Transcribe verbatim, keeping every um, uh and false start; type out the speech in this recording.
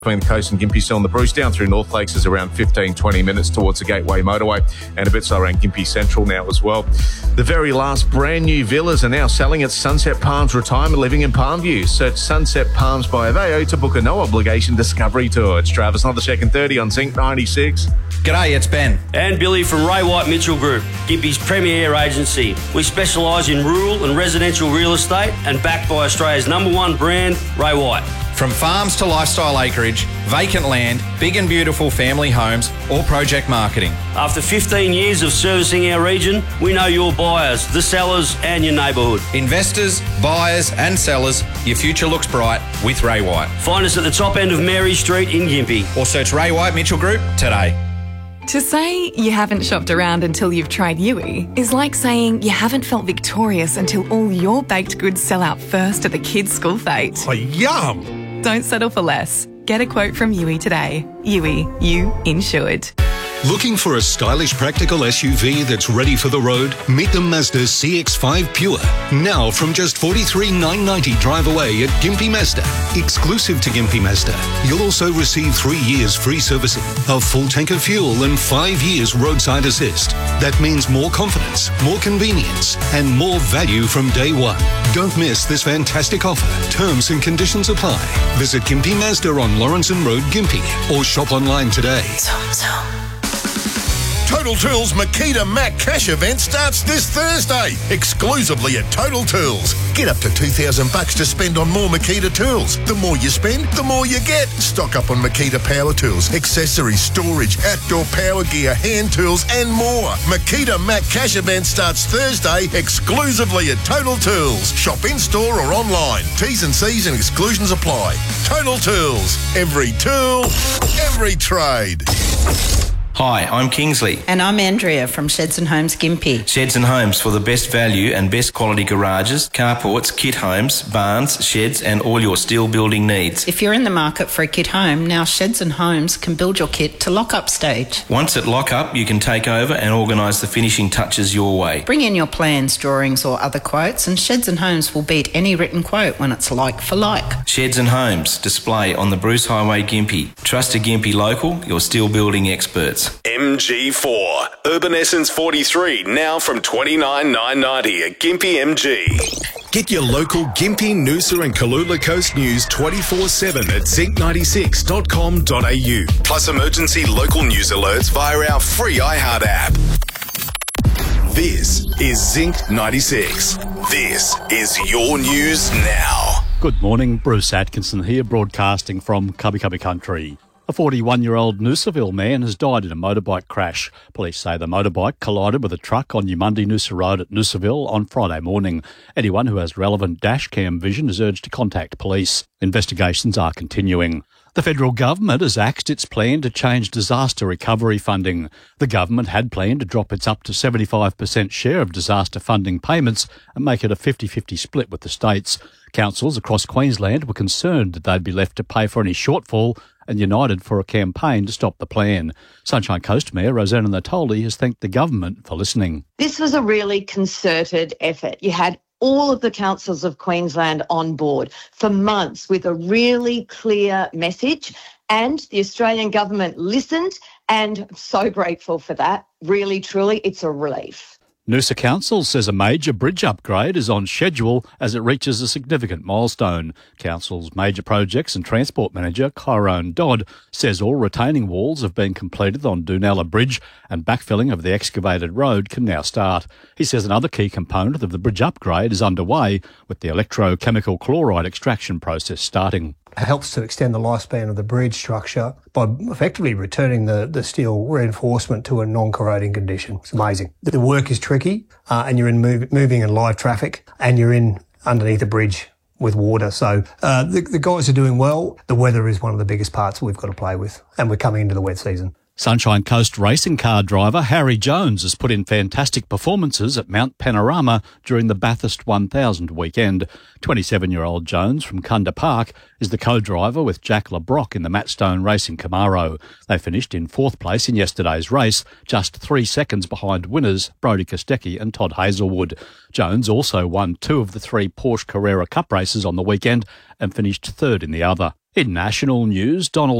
Between the coast and Gympie still on the Bruce, down through North Lakes is around fifteen, twenty minutes towards the Gateway Motorway, and a bit slower around Gympie Central now as well. The very last brand new villas are now selling at Sunset Palms Retirement Living in Palmview. Search Sunset Palms by Aveo to book a no obligation discovery tour. It's Travis, another check and thirty on Zinc ninety-six. G'day, it's Ben. And Billy from Ray White Mitchell Group, Gympie's premier agency. We specialise in rural and residential real estate and backed by Australia's number one brand, Ray White. From farms to lifestyle acreage, vacant land, big and beautiful family homes, or project marketing. After fifteen years of servicing our region, we know your buyers, the sellers and your neighbourhood. Investors, buyers and sellers, your future looks bright with Ray White. Find us at the top end of Mary Street in Gympie. Or search Ray White Mitchell Group today. To say you haven't shopped around until you've tried Yui is like saying you haven't felt victorious until all your baked goods sell out first at the kids' school fete. Oh, yum! Don't settle for less. Get a quote from Yui today. Yui, you insured. Looking for a stylish, practical S U V that's ready for the road? Meet the Mazda C X five Pure. Now from just forty-three thousand nine hundred ninety drive away at Gympie Mazda. Exclusive to Gympie Mazda, you'll also receive three years free servicing, a full tank of fuel and five years roadside assist. That means more confidence, more convenience and more value from day one. Don't miss this fantastic offer. Terms and conditions apply. Visit Gympie Mazda on Lawrenson Road, Gympie, or shop online today. Zoom, zoom. Total Tools Makita Mac Cash event starts this Thursday, exclusively at Total Tools. Get up to two thousand bucks to spend on more Makita tools. The more you spend, the more you get. Stock up on Makita power tools, accessories, storage, outdoor power gear, hand tools and more. Makita Mac Cash event starts Thursday, exclusively at Total Tools. Shop in-store or online. T's and C's and exclusions apply. Total Tools. Every tool, every trade. Hi, I'm Kingsley. And I'm Andrea from Sheds and Homes Gympie. Sheds and Homes for the best value and best quality garages, carports, kit homes, barns, sheds and all your steel building needs. If you're in the market for a kit home, now Sheds and Homes can build your kit to lock-up stage. Once at lock-up, you can take over and organise the finishing touches your way. Bring in your plans, drawings or other quotes and Sheds and Homes will beat any written quote when it's like for like. Sheds and Homes, display on the Bruce Highway Gympie. Trust a Gympie local, your steel building experts. M G four, Urban Essence forty-three, now from twenty-nine thousand nine hundred ninety at Gympie M G. Get your local Gympie, Noosa and Kalula Coast news twenty-four seven at zinc ninety-six dot com dot a u. Plus emergency local news alerts via our free iHeart app. This is Zinc ninety-six. This is your news now. Good morning, Bruce Atkinson here, broadcasting from Cubby Cubby Country. A forty-one-year-old Noosaville man has died in a motorbike crash. Police say the motorbike collided with a truck on Yamundi Noosa Road at Noosaville on Friday morning. Anyone who has relevant dash cam vision is urged to contact police. Investigations are continuing. The federal government has axed its plan to change disaster recovery funding. The government had planned to drop its up to seventy-five percent share of disaster funding payments and make it a fifty-fifty split with the states. Councils across Queensland were concerned that they'd be left to pay for any shortfall and united for a campaign to stop the plan. Sunshine Coast Mayor Rosanna Natoli has thanked the government for listening. This was a really concerted effort. You had all of the councils of Queensland on board for months with a really clear message, and the Australian government listened, and I'm so grateful for that. Really, truly, it's a relief. Noosa Council says a major bridge upgrade is on schedule as it reaches a significant milestone. Council's major projects and transport manager, Kyrone Dodd, says all retaining walls have been completed on Dunella Bridge and backfilling of the excavated road can now start. He says another key component of the bridge upgrade is underway, with the electrochemical chloride extraction process starting. It helps to extend the lifespan of the bridge structure by effectively returning the, the steel reinforcement to a non-corroding condition. It's amazing. The work is tricky, uh, and you're in move, moving in live traffic, and you're in underneath a bridge with water. So uh, the, the guys are doing well. The weather is one of the biggest parts we've got to play with, and we're coming into the wet season. Sunshine Coast racing car driver Harry Jones has put in fantastic performances at Mount Panorama during the Bathurst one thousand weekend. twenty-seven-year-old Jones from Kunda Park is the co-driver with Jack LeBrock in the Matt Stone Racing Camaro. They finished in fourth place in yesterday's race, just three seconds behind winners Brodie Kostecki and Todd Hazelwood. Jones also won two of the three Porsche Carrera Cup races on the weekend and finished third in the other. In national news, Donald